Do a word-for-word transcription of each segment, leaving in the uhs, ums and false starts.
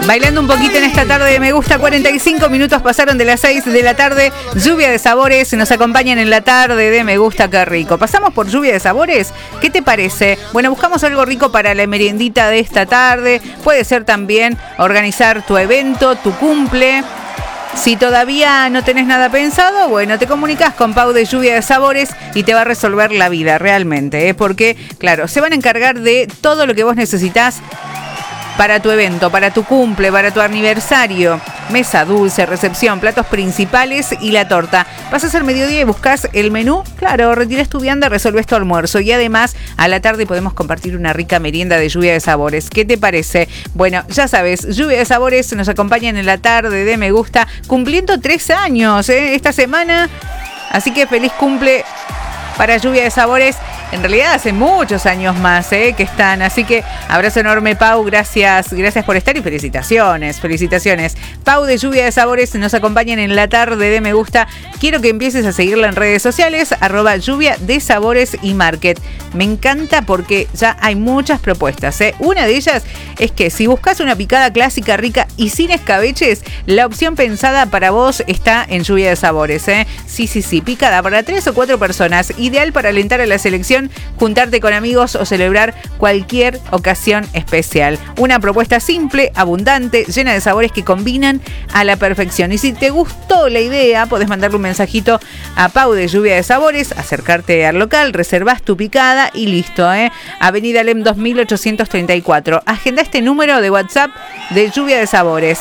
Bailando un poquito en esta tarde de Me Gusta, cuarenta y cinco minutos pasaron de las seis de la tarde. Lluvia de sabores, nos acompañan en la tarde de Me Gusta, qué rico. ¿Pasamos por lluvia de sabores? ¿Qué te parece? Bueno, buscamos algo rico para la meriendita de esta tarde. Puede ser también organizar tu evento, tu cumple. Si todavía no tenés nada pensado, bueno, te comunicas con Pau de Lluvia de Sabores y te va a resolver la vida realmente, ¿eh? Porque, claro, se van a encargar de todo lo que vos necesitas para tu evento, para tu cumple, para tu aniversario. Mesa dulce, recepción, platos principales y la torta. Vas a hacer mediodía y buscas el menú. Claro, retirás tu vianda, resolvés tu almuerzo. Y además, a la tarde podemos compartir una rica merienda de Lluvia de Sabores. ¿Qué te parece? Bueno, ya sabes, Lluvia de Sabores nos acompañan en la tarde de Me Gusta, cumpliendo tres años, ¿eh? Esta semana. Así que feliz cumple para Lluvia de Sabores. En realidad hace muchos años más ¿eh? que están, así que abrazo enorme, Pau, gracias, gracias por estar y felicitaciones, felicitaciones. Pau de Lluvia de Sabores nos acompañan en la tarde de Me Gusta. Quiero que empieces a seguirla en redes sociales, arroba Lluvia de Sabores y Market. Me encanta porque ya hay muchas propuestas. ¿eh? Una de ellas es que si buscas una picada clásica, rica y sin escabeches, la opción pensada para vos está en Lluvia de Sabores. ¿eh? Sí, sí, sí, picada para tres o cuatro personas, ideal para alentar a la selección, juntarte con amigos o celebrar cualquier ocasión especial. Una propuesta simple, abundante, llena de sabores que combinan a la perfección. Y si te gustó la idea, podés mandarle un mensajito a Pau de Lluvia de Sabores, acercarte al local, reservás tu picada y listo. ¿eh? Avenida Lem dos mil ochocientos treinta y cuatro. Agenda este número de WhatsApp de Lluvia de Sabores.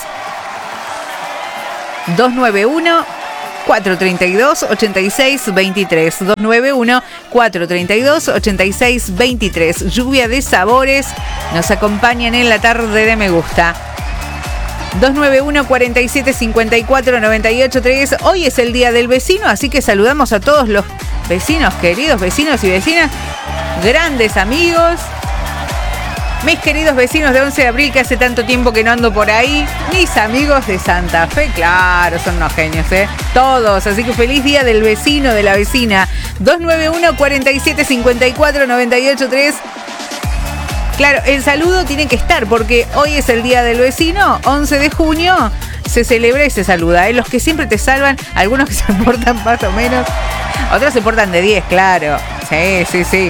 dos nueve uno, cuatro tres dos, ocho seis dos tres. dos nueve uno, cuatro tres dos, ocho seis dos tres. Lluvia de Sabores nos acompañan en la tarde de Me Gusta. dos nueve uno, cuatro siete cinco cuatro, nueve ocho tres. Hoy es el día del vecino, así que saludamos a todos los vecinos, queridos vecinos y vecinas, grandes amigos. Mis queridos vecinos de once de abril, que hace tanto tiempo que no ando por ahí. Mis amigos de Santa Fe, claro, son unos genios, ¿eh? Todos, así que feliz día del vecino, de la vecina. dos nueve uno, cuatro siete cinco cuatro, nueve ocho tres. Claro, el saludo tiene que estar, porque hoy es el día del vecino, once de junio, se celebra y se saluda, ¿eh? Los que siempre te salvan, algunos que se portan más o menos, otros se portan de diez, claro. Sí, sí, sí.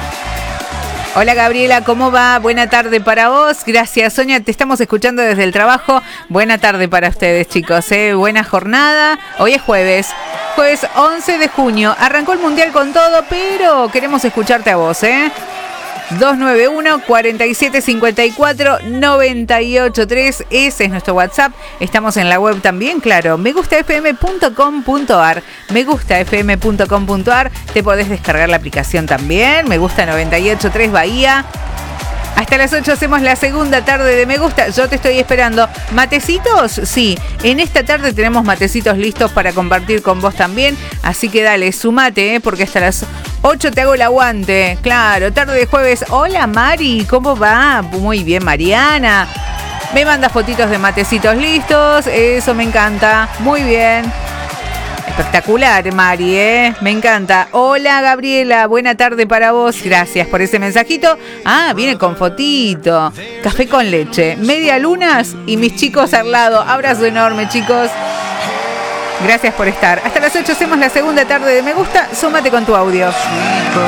Hola Gabriela, ¿cómo va? Buena tarde para vos. Gracias, Sonia, te estamos escuchando desde el trabajo. Buena tarde para ustedes, chicos. ¿eh? Buena jornada. Hoy es jueves. Jueves once de junio. Arrancó el Mundial con todo, pero queremos escucharte a vos, ¿eh? dos nueve uno, cuatro siete cinco cuatro, nueve ocho tres. Ese es nuestro WhatsApp. Estamos en la web también, claro. me gusta f m punto com punto a r. me gusta f m punto com punto a r. Te podés descargar la aplicación también. Me Gusta noventa y ocho tres Bahía. Hasta las ocho hacemos la segunda tarde de Me Gusta. Yo te estoy esperando. ¿Matecitos? Sí. En esta tarde tenemos matecitos listos para compartir con vos también. Así que dale, sumate, ¿eh? Porque hasta las ocho te hago el aguante. Claro, tarde de jueves. Hola Mari, ¿cómo va? Muy bien, Mariana. Me manda fotitos de matecitos listos. Eso me encanta. Muy bien. Espectacular, Mari, ¿eh? Me encanta. Hola, Gabriela. Buena tarde para vos. Gracias por ese mensajito. Ah, viene con fotito. Café con leche. Media lunas y mis chicos al lado. Abrazo enorme, chicos. Gracias por estar. Hasta las ocho hacemos la segunda tarde de Me Gusta. Súmate con tu audio.